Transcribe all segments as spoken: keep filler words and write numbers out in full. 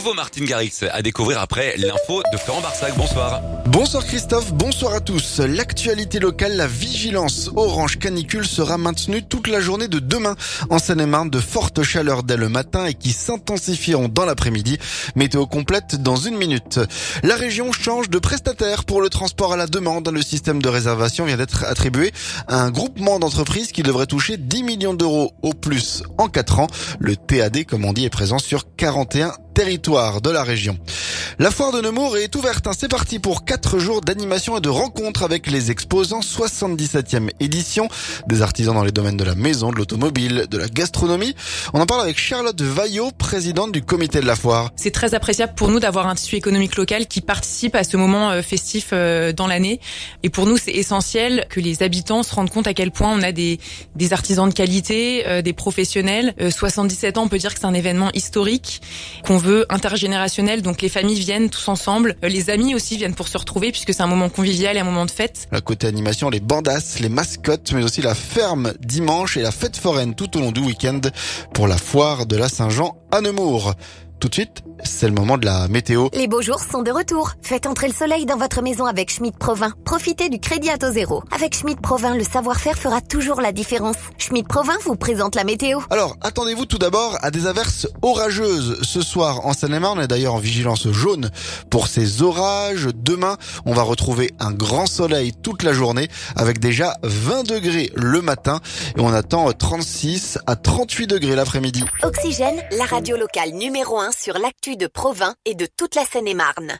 nouveau Martin Garrix à découvrir après l'info de Florent Barsac. Bonsoir. Bonsoir Christophe, bonsoir à tous. L'actualité locale, la vigilance orange canicule sera maintenue toute la journée de demain. En Seine-et-Marne, de fortes chaleurs dès le matin et qui s'intensifieront dans l'après-midi. Météo complète dans une minute. La région change de prestataire pour le transport à la demande. Le système de réservation vient d'être attribué à un groupement d'entreprises qui devrait toucher dix millions d'euros au plus en quatre ans. Le T A D, comme on dit, est présent sur quarante et un territoires de la région. La foire de Nemours est ouverte. C'est parti pour quatre jours d'animation et de rencontres avec les exposants. soixante-dix-septième édition. Des artisans dans les domaines de la maison, de l'automobile, de la gastronomie. On en parle avec Charlotte Vaillot, présidente du comité de la foire. C'est très appréciable pour nous d'avoir un tissu économique local qui participe à ce moment festif dans l'année. Et pour nous, c'est essentiel que les habitants se rendent compte à quel point on a des, des artisans de qualité, des professionnels. soixante-dix-sept ans, on peut dire que c'est un événement historique qu'on veut intergénérationnel. Donc les familles viennent tous ensemble. Les amis aussi viennent pour se retrouver puisque c'est un moment convivial et un moment de fête. La côté animation, les bandasses, les mascottes, mais aussi la ferme dimanche et la fête foraine tout au long du week-end pour la foire de la Saint-Jean à Nemours. Tout de suite, c'est le moment de la météo. Les beaux jours sont de retour. Faites entrer le soleil dans votre maison avec Schmitt Provins. Profitez du crédit à taux zéro. Avec Schmitt Provins, le savoir-faire fera toujours la différence. Schmitt Provins vous présente la météo. Alors, attendez-vous tout d'abord à des averses orageuses ce soir en Seine-et-Marne. On est d'ailleurs en vigilance jaune pour ces orages. Demain, on va retrouver un grand soleil toute la journée avec déjà vingt degrés le matin et on attend trente-six à trente-huit degrés l'après-midi. Oxygène, la radio locale numéro un sur l'actu de Provins et de toute la Seine-et-Marne.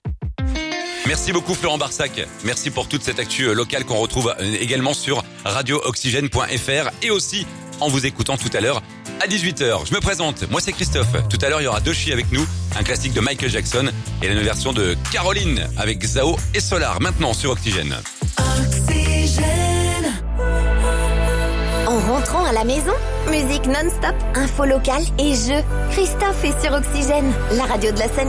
Merci beaucoup Florent Barsac. Merci pour toute cette actu locale qu'on retrouve également sur radio oxygène point f r et aussi en vous écoutant tout à l'heure à dix-huit heures. Je me présente, moi c'est Christophe. Tout à l'heure il y aura Doshi avec nous, un classique de Michael Jackson et la nouvelle version de Caroline avec Zao et Solar maintenant sur Oxygène. Oxygène. En rentrant à la maison, musique non-stop, info locale et jeux. Christophe est sur Oxygène, la radio de la Seine.